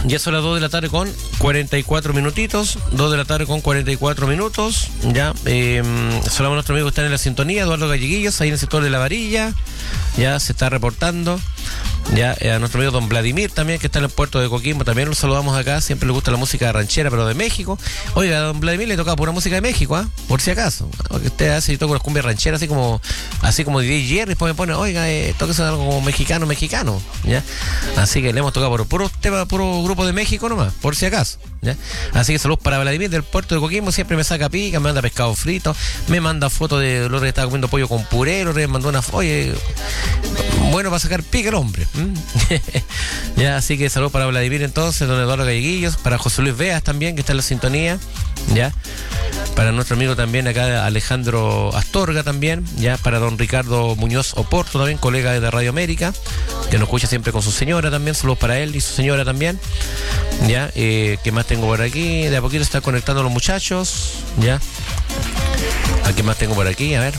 Ya son las 2 de la tarde con 44 minutitos. 2 de la tarde con 44 minutos. Ya, saludamos a nuestro amigo que está en la sintonía, Eduardo Galleguillos, ahí en el sector de La Varilla. Ya se está reportando. Ya, a nuestro amigo don Vladimir también, que está en el puerto de Coquimbo, también lo saludamos acá. Siempre le gusta la música ranchera, pero de México. Oiga, a don Vladimir le toca pura música de México, ¿ah? Por si acaso. Porque usted hace y toca unas cumbias rancheras, así como DJ Jerry, después me pone, oiga, tóquese algo como mexicano, ¿ya? Así que le hemos tocado por puro tema, puro grupo de México nomás, por si acaso, ¿ya? Así que saludos para Vladimir del puerto de Coquimbo, siempre me saca pica, me manda pescado frito, me manda fotos de lo que estaba comiendo pollo con puré, lo que me mandó una, oye, bueno, para sacar pica el hombre. Ya, así que saludos para Vladimir entonces, don Eduardo Galleguillos, para José Luis Veas también, que está en la sintonía, ya, para nuestro amigo también acá Alejandro Astorga también, ya, para don Ricardo Muñoz Oporto también, colega de Radio América, que nos escucha siempre con su señora también, saludos para él y su señora también, ya, ¿qué más tengo por aquí? De a poquito se están conectando los muchachos, ya, ¿a qué más tengo por aquí? A ver,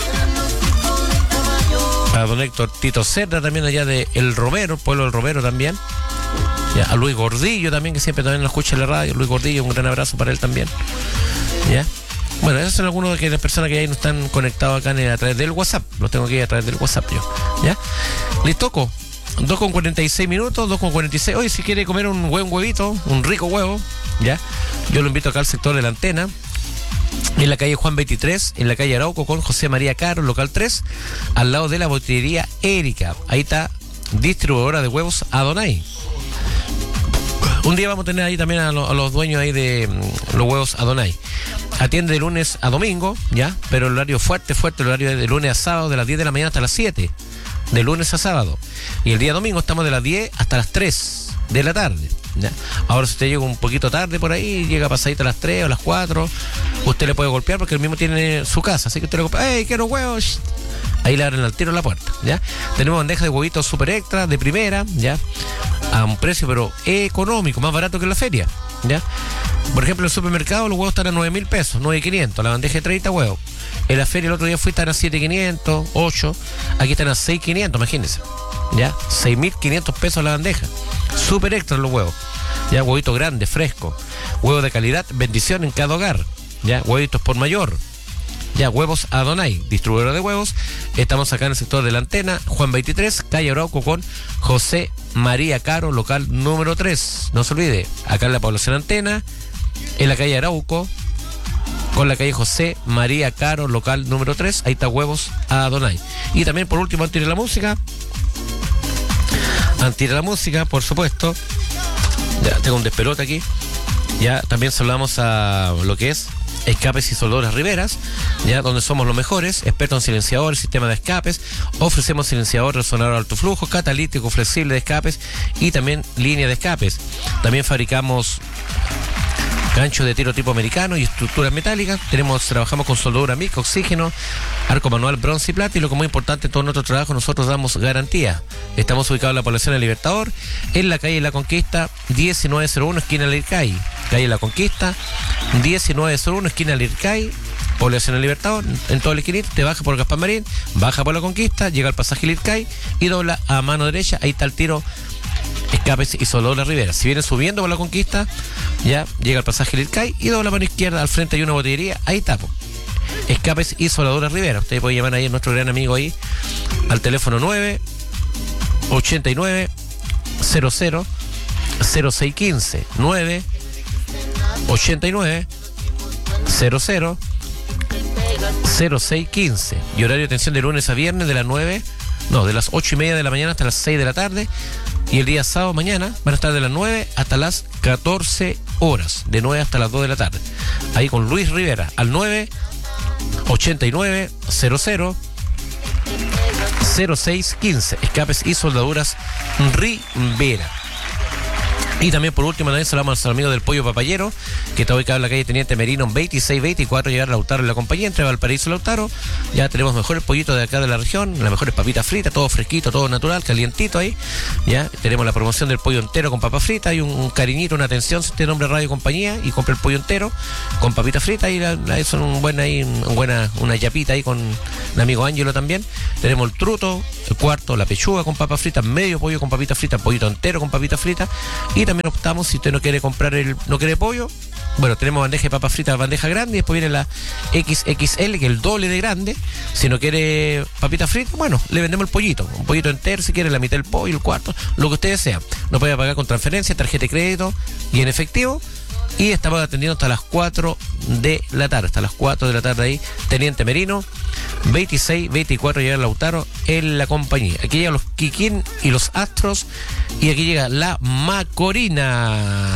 a don Héctor Tito Cerda también allá de El Romero, pueblo del Romero también. Ya, a Luis Gordillo también, que siempre también lo escucha en la radio. Luis Gordillo, un gran abrazo para él también. Ya. Bueno, esos son algunos de las personas que ahí no están conectados acá a través del WhatsApp. Los tengo aquí a través del WhatsApp yo. ¿Ya? Listoco. 2:46 minutos, 2:46. Oye, si quiere comer un buen huevito, un rico huevo, ya, yo lo invito acá al sector de La Antena, en la calle Juan 23, en la calle Arauco, con José María Caro, local 3, al lado de la botillería Erika. Ahí está, distribuidora de huevos Adonai. Un día vamos a tener ahí también a los dueños ahí de los huevos Adonai. Atiende de lunes a domingo, ya, pero el horario fuerte, el horario es de lunes a sábado, de las 10 de la mañana hasta las 7, de lunes a sábado. Y el día domingo estamos de las 10 hasta las 3 de la tarde. ¿Ya? Ahora si usted llega un poquito tarde por ahí, llega pasadito a las 3 o a las 4, usted le puede golpear porque él mismo tiene su casa, así que usted le golpea, ¡hey, quiero huevos! Ahí le abren al tiro la puerta, ¿ya? Tenemos bandeja de huevitos super extra, de primera, ¿ya? A un precio pero económico, más barato que en la feria, ¿ya? Por ejemplo, en el supermercado los huevos están a 9.000 pesos, 9.500, la bandeja de 30 huevos. En la feria el otro día están a 7.500, 8, aquí están a 6.500, imagínense, ¿ya? 6.500 pesos la bandeja. Super extra los huevos, ya, huevitos grandes, frescos, huevos de calidad, bendición en cada hogar, ya, huevitos por mayor, ya, huevos Adonai, distribuidora de huevos. Estamos acá en el sector de La Antena, Juan 23, calle Arauco, con José María Caro, local número 3, no se olvide, acá en la población Antena, en la calle Arauco, con la calle José María Caro, local número 3, ahí está huevos Adonai. Y también por último, antes de la música, por supuesto. Ya tengo un despelote aquí. Ya también saludamos a lo que es Escapes y Soldadoras Riveras, ya, donde somos los mejores, expertos en silenciadores, sistema de escapes. Ofrecemos silenciador resonador alto flujo, catalítico flexible de escapes y también línea de escapes. También fabricamos gancho de tiro tipo americano y estructuras metálicas. Trabajamos con soldadura MIG, oxígeno, arco manual, bronce y plata. Y lo que es muy importante en todo nuestro trabajo, nosotros damos garantía. Estamos ubicados en la población del Libertador, en la calle La Conquista 1901, esquina Lircay. Calle La Conquista 1901, esquina Lircay, población del Libertador. En todo el esquinito te baja por Gaspar Marín, baja por La Conquista, llega al pasaje Lircay y dobla a mano derecha. Ahí está el tiro Escapes y Soldadoras Riveras. Si viene subiendo por La Conquista, ya llega al pasaje Lircay y dobla a mano izquierda, al frente hay una botillería, ahí tapo. Escapes y Soldadoras Riveras. Usted puede llamar ahí a nuestro gran amigo ahí al teléfono 989 00 0615 989 00 0615. Y horario de atención de lunes a viernes de las 8:30 de la mañana hasta las 6 de la tarde. Y el día sábado mañana van a estar de las 9 hasta las 14 horas, de 9 hasta las 2 de la tarde. Ahí con Luis Rivera, al 989 00 0615. Escapes y Soldaduras Rivera. Y también por último también saludamos al amigo del Pollo Papayero, que está ubicado en la calle Teniente Merino 2624, llegar a Lautaro en la compañía, entre Valparaíso y Lautaro. Ya tenemos mejores pollitos de acá de la región, las mejores papitas fritas, todo fresquito, todo natural, calientito ahí. Ya tenemos la promoción del pollo entero con papa frita y un cariñito, una atención, si usted nombra Radio Compañía y compra el pollo entero con papitas fritas y son una yapita ahí con un amigo Ángelo también. Tenemos el truto, el cuarto, la pechuga con papas fritas, medio pollo con papitas fritas, pollito entero con papitas fritas. Y también optamos, si usted no quiere comprar no quiere pollo, bueno, tenemos bandeja de papas fritas, bandeja grande, y después viene la XXL, que es el doble de grande. Si no quiere papitas fritas, bueno, le vendemos el pollito, un pollito entero, si quiere la mitad del pollo, el cuarto, lo que usted desea. Nos puede pagar con transferencia, tarjeta de crédito y en efectivo. Y estamos atendiendo hasta las 4 de la tarde. Hasta las 4 de la tarde ahí, Teniente Merino, 26, 24 llega Lautaro en la compañía. Aquí llegan los Kikín y los Astros. Y aquí llega la Macorina.